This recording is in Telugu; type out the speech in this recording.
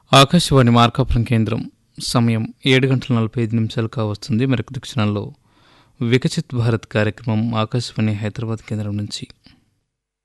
ఆకాశవాణి మార్కాపురం కేంద్రం. సమయం 7:45 కావస్తుంది. మరికొద్ది క్షణాల్లో వికసిత్ భారత్ కార్యక్రమం ఆకాశవాణి హైదరాబాద్ కేంద్రం నుంచి.